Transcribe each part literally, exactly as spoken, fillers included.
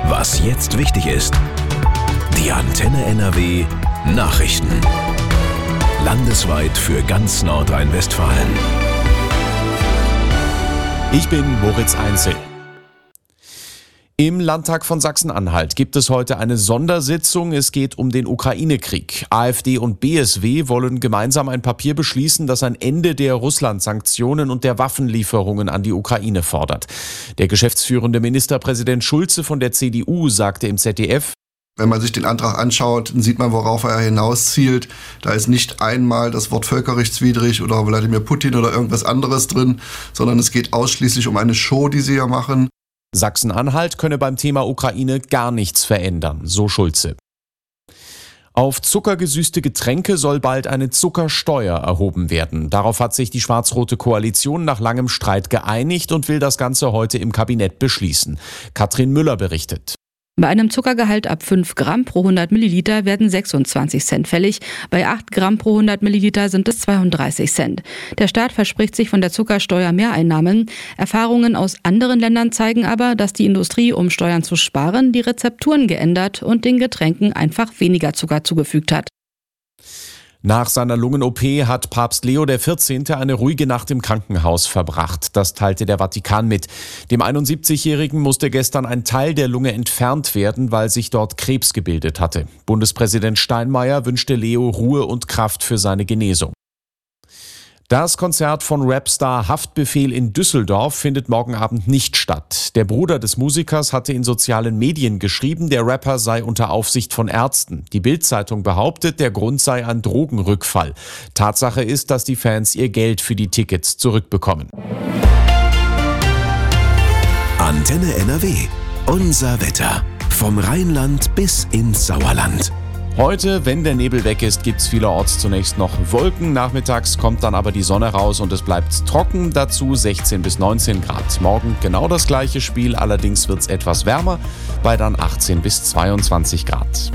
Was jetzt wichtig ist. Die Antenne N R W Nachrichten. Landesweit für ganz Nordrhein-Westfalen. Ich bin Moritz Einzel. Im Landtag von Sachsen-Anhalt gibt es heute eine Sondersitzung. Es geht um den Ukraine-Krieg. AfD und B S W wollen gemeinsam ein Papier beschließen, das ein Ende der Russland-Sanktionen und der Waffenlieferungen an die Ukraine fordert. Der geschäftsführende Ministerpräsident Schulze von der C D U sagte im Z D F: Wenn man sich den Antrag anschaut, dann sieht man, worauf er hinauszielt. Da ist nicht einmal das Wort völkerrechtswidrig oder Wladimir Putin oder irgendwas anderes drin, sondern es geht ausschließlich um eine Show, die sie hier machen. Sachsen-Anhalt könne beim Thema Ukraine gar nichts verändern, so Schulze. Auf zuckergesüßte Getränke soll bald eine Zuckersteuer erhoben werden. Darauf hat sich die schwarz-rote Koalition nach langem Streit geeinigt und will das Ganze heute im Kabinett beschließen. Katrin Müller berichtet. Bei einem Zuckergehalt ab fünf Gramm pro hundert Milliliter werden sechsundzwanzig Cent fällig. Bei acht Gramm pro hundert Milliliter sind es zweiunddreißig Cent. Der Staat verspricht sich von der Zuckersteuer Mehreinnahmen. Erfahrungen aus anderen Ländern zeigen aber, dass die Industrie, um Steuern zu sparen, die Rezepturen geändert und den Getränken einfach weniger Zucker zugefügt hat. Nach seiner Lungen-O P hat Papst Leo der vierzehnte eine ruhige Nacht im Krankenhaus verbracht. Das teilte der Vatikan mit. Dem einundsiebzigjährigen musste gestern ein Teil der Lunge entfernt werden, weil sich dort Krebs gebildet hatte. Bundespräsident Steinmeier wünschte Leo Ruhe und Kraft für seine Genesung. Das Konzert von Rapstar Haftbefehl in Düsseldorf findet morgen Abend nicht statt. Der Bruder des Musikers hatte in sozialen Medien geschrieben, der Rapper sei unter Aufsicht von Ärzten. Die Bild-Zeitung behauptet, der Grund sei ein Drogenrückfall. Tatsache ist, dass die Fans ihr Geld für die Tickets zurückbekommen. Antenne N R W. Unser Wetter. Vom Rheinland bis ins Sauerland. Heute, wenn der Nebel weg ist, gibt's vielerorts zunächst noch Wolken. Nachmittags kommt dann aber die Sonne raus und es bleibt trocken. Dazu sechzehn bis neunzehn Grad. Morgen genau das gleiche Spiel, allerdings wird's etwas wärmer, bei dann achtzehn bis zweiundzwanzig Grad.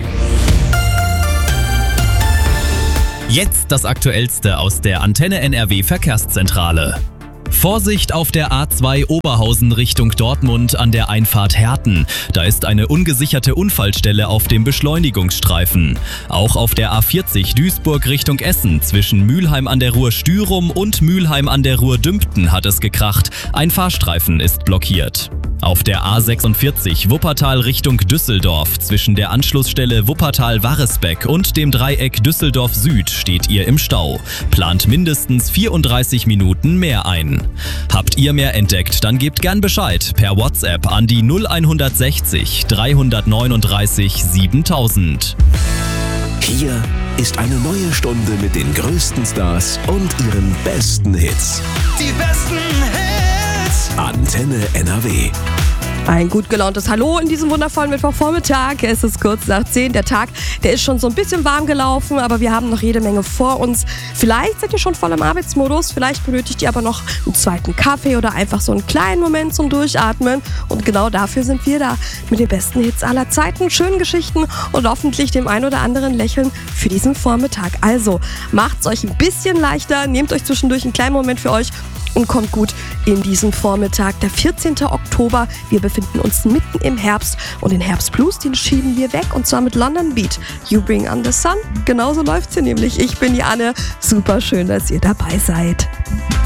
Jetzt das Aktuellste aus der Antenne N R W Verkehrszentrale. Vorsicht auf der A zwei Oberhausen Richtung Dortmund an der Einfahrt Herten. Da ist eine ungesicherte Unfallstelle auf dem Beschleunigungsstreifen. Auch auf der A vierzig Duisburg Richtung Essen zwischen Mülheim an der Ruhr-Stürum und Mülheim an der Ruhr-Dümpten hat es gekracht. Ein Fahrstreifen ist blockiert. Auf der A sechsundvierzig Wuppertal Richtung Düsseldorf zwischen der Anschlussstelle Wuppertal-Warresbeck und dem Dreieck Düsseldorf Süd steht ihr im Stau. Plant mindestens vierunddreißig Minuten mehr ein. Habt ihr mehr entdeckt, dann gebt gern Bescheid per WhatsApp an die null sechzig dreihundertneununddreißig siebentausend. Hier ist eine neue Stunde mit den größten Stars und ihren besten Hits. Die besten Hits. Antenne N R W. Ein gut gelauntes Hallo in diesem wundervollen Mittwochvormittag. Es ist kurz nach zehn. Der Tag, der ist schon so ein bisschen warm gelaufen, aber wir haben noch jede Menge vor uns. Vielleicht seid ihr schon voll im Arbeitsmodus, vielleicht benötigt ihr aber noch einen zweiten Kaffee oder einfach so einen kleinen Moment zum Durchatmen. Und genau dafür sind wir da, mit den besten Hits aller Zeiten, schönen Geschichten und hoffentlich dem ein oder anderen Lächeln für diesen Vormittag. Also macht's euch ein bisschen leichter, nehmt euch zwischendurch einen kleinen Moment für euch und kommt gut in diesen Vormittag. Der vierzehnte Oktober, wir befinden uns mitten im Herbst und den Herbstblues, den schieben wir weg und zwar mit London Beat. You Bring on the Sun, genauso läuft's hier nämlich. Ich bin die Anne, super schön, dass ihr dabei seid.